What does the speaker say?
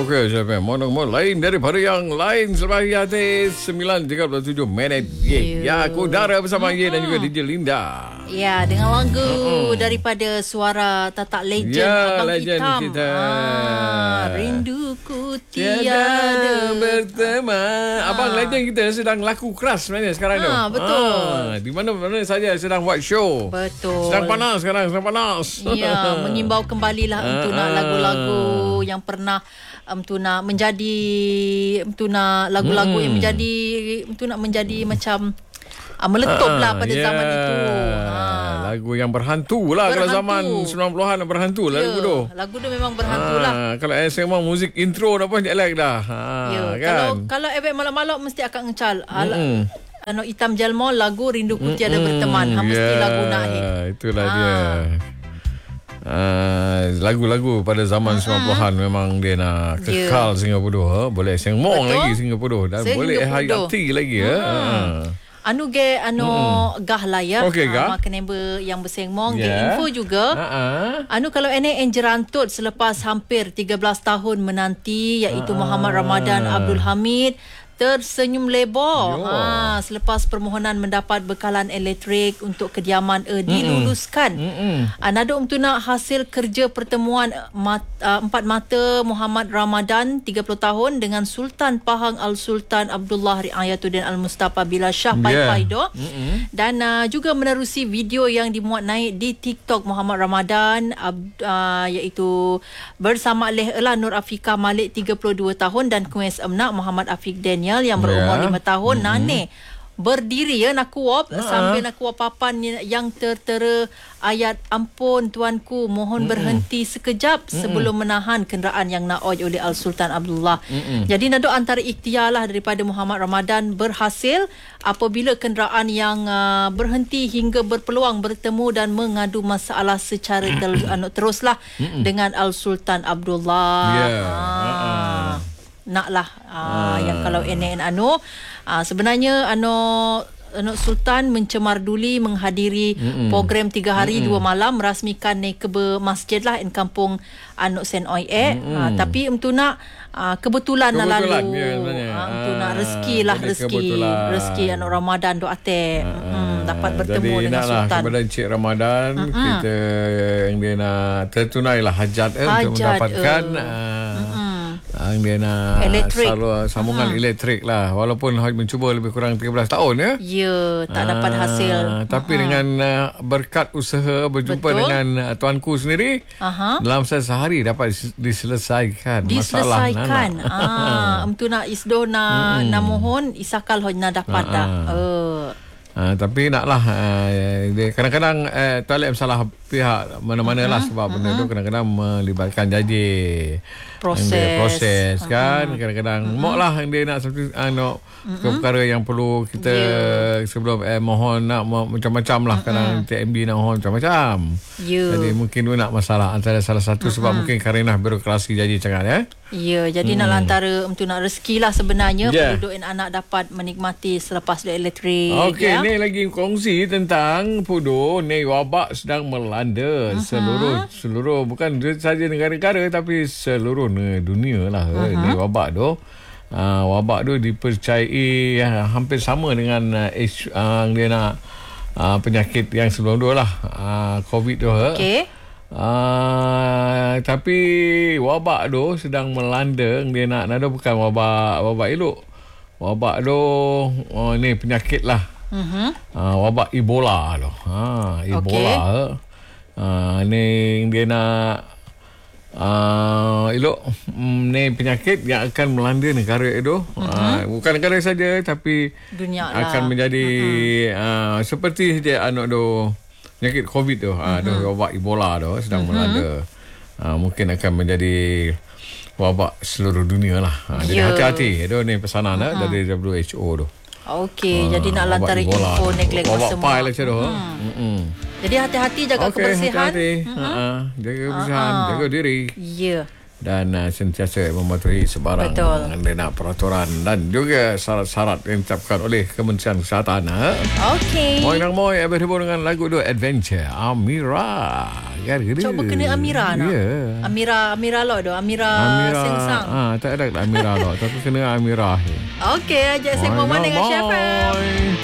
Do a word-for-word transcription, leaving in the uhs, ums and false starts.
Okey, saya mohon lain daripada yang lain selepas hati sembilan tiga puluh tujuh minit. Yeah. Ya, aku Dara bersama Ye dan juga D J Linda. Ya, dengan lagu uh-uh. daripada suara Tatak Legend ya, Abang legend Hitam. Kita. Ah, rinduku tiada bertema. Abang legend kita sedang laku keras sebenarnya sekarang tu. Ah, betul. Ah, di mana-mana saja sedang buat show. Betul. Sedang panas sekarang, sedang panas. Ya, mengimbau kembalilah untuk nak lagu-lagu yang pernah untuk nak menjadi untuk nak lagu-lagu hmm. yang menjadi untuk nak menjadi macam uh, meletuplah pada yeah. zaman itu. Ha. Lagu yang berhantu lah. Berhantu. Kalau zaman sembilan puluhan berhantu lah yeah. lagu tu. Lagu tu memang berhantu ha. lah. Kalau saya memang muzik intro dah pun jelek dah. Ha, yeah. kan? Kalau kalau efek malak-malak mesti akan ngecal. Hmm. Ano Hitam Jalmo lagu Rinduku Tiada hmm. Berteman. Ha, mesti yeah. lagu nak hit. Itulah ha. dia. Uh, lagu-lagu pada zaman uh-huh. sembilan puluhan memang dia nak kekal yeah. sehingga bodoh. Ha? Boleh sengmong lagi sehingga bodoh. Dan sehingga boleh hayati lagi. Uh-huh. Ha? Anu ge anu hmm. gah layak okay, uh, makan yang bersengmong yeah. ge info juga. Uh-huh. Anu kalau ene enjerantut selepas hampir tiga belas tahun menanti iaitu uh-huh. Muhammad Ramadan Abdul Hamid tersenyum lebar ha, selepas permohonan mendapat bekalan elektrik untuk kediaman uh, diluluskan. Uh, nado untuk nak hasil kerja pertemuan mat, uh, empat mata Muhammad Ramadan tiga puluh tahun dengan Sultan Pahang Al-Sultan Abdullah Riayatuddin Al-Mustafa Bilal Shah Pai-Pai do. Yeah. Dan uh, juga menerusi video yang dimuat naik di TikTok Muhammad Ramadan uh, iaitu bersama Leh Elah Nur Afika Malik tiga puluh dua tahun dan kuis emnak Muhammad Afiq Daniel yang berumur yeah. lima tahun. Mm-hmm. Nane berdiri ya nak kuap uh-huh. sambil nak kuap papan yang tertera ayat ampun tuanku mohon mm-hmm. berhenti sekejap mm-hmm. sebelum menahan kenderaan yang naoj oleh Al-Sultan Abdullah. Mm-hmm. Jadi nado antara ikhtiar lah daripada Muhammad Ramadan berhasil apabila kenderaan yang uh, berhenti hingga berpeluang bertemu dan mengadu masalah secara tel- anu, teruslah mm-hmm. dengan Al-Sultan Abdullah. Yeah. Ah. Uh-uh. Naklah uh, ah. yang kalau ene anu uh, sebenarnya anu anu Sultan mencemar duli menghadiri mm-mm. program tiga hari mm-mm. dua malam merasmikan ni ke masjid lah in kampung anu Sen Oi E uh, tapi untuk nak uh, kebetulan, kebetulan lalu ya, uh, untuk nak rezeki lah rezeki kebetulan. rezeki anu Ramadan doa te uh, hmm, dapat bertemu jadi dengan Sultan. Jadi kepada Encik Ramadan uh-huh. kita yang dia nak tertunailah hajat, eh, hajat untuk mendapatkan uh. Uh, yang dia nak elektrik. Salur, sambungan uh-huh. elektrik lah. Walaupun mencuba lebih kurang tiga belas tahun ya. Ya, tak uh, dapat hasil. Tapi uh-huh. dengan uh, berkat usaha berjumpa Betul. dengan uh, tuanku sendiri, uh-huh. dalam sehari dapat diselesaikan, diselesaikan. masalah. Ah, untuk nak isdo na hmm. na mohon isakal hoj na dapat uh-huh. dah. Uh. Uh, tapi naklah uh, dia kadang-kadang uh, toilet salah pihak mana-mana uh-huh. lah sebab uh-huh. benda tu kadang-kadang melibatkan janji proses proses uh-huh. kan kadang-kadang uh-huh. mok lah dia nak seperti uh, nak uh-huh. perkara yang perlu kita yeah. sebelum eh, mohon nak mo- macam-macam lah uh-huh. kadang T M D nak mohon macam-macam yeah. jadi mungkin tu nak masalah antara salah satu uh-huh. sebab mungkin kerana birokrasi jadi cakap ya ya jadi hmm. nak lantara untuk nak rezeki lah sebenarnya yeah. penduduk dan anak dapat menikmati selepas dia elektrik. Okey ya. Ni lagi kongsi tentang Pudu ni wabak sedang melanda uh-huh. seluruh seluruh bukan saja negara-negara tapi seluruh dunia lah. Uh-huh. Ni wabak tu uh, wabak tu dipercayai uh, hampir sama dengan uh, H, uh, dia nak uh, penyakit yang sebelum tu lah uh, COVID tu. Okey. Uh, tapi wabak tu sedang melanda dia nak nada bukan wabak wabak elok. Wabak tu oh, ni penyakit lah. Uh-huh. Uh, wabak Ebola tu. Ha, Ebola. Okay. Uh, ni dia nak uh, elok ni penyakit yang akan melanda negara itu. Uh-huh. Uh, bukan negara saja tapi dunia akan lah. menjadi uh-huh. uh, seperti dia anak tu penyakit COVID tu. Uh-huh. Ada wabak Ebola tu sedang uh-huh. melanda. Uh, mungkin akan menjadi wabak seluruh dunia lah. Uh, jadi yeah. hati-hati. Itu ni pesanan uh-huh. dari W H O tu. Okey, uh, jadi nak lantara info neglect semua. Wabak pai lah macam tu. Hmm. Jadi hati-hati jaga okay, kebersihan. Hati-hati. Uh-huh. Uh-huh. Jaga kebersihan, uh-huh. jaga diri. Ya. Yeah. dan uh, sentiasa mematuhi sebarang nak peraturan dan juga syarat-syarat yang ditetapkan oleh Kementerian Kesihatan. Ha? Okey. Moy nang moy berhubung dengan lagu tu Adventure Amira. Ya, coba kena Amira nak. Yeah. Amira Amira lo do Amira, Amira Sengsang. Ah, tak ada Amira lo, tapi kena Amira. Okey, ajak saya mau mana dengan Chef.